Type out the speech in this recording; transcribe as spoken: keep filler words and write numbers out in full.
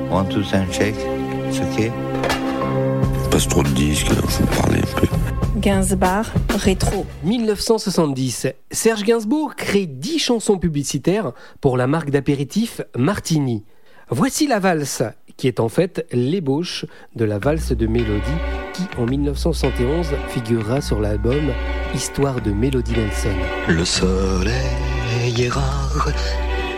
One, two, un check. C'est ok. Passe trop de disques, il faut parler un peu. Gainsbourg, rétro. dix-neuf cent soixante-dix, Serge Gainsbourg crée dix chansons publicitaires pour la marque d'apéritif Martini. Voici la valse, qui est en fait l'ébauche de la valse de Mélodie, qui en dix-neuf cent soixante et onze figurera sur l'album Histoire de Mélodie Nelson. Le soleil est rare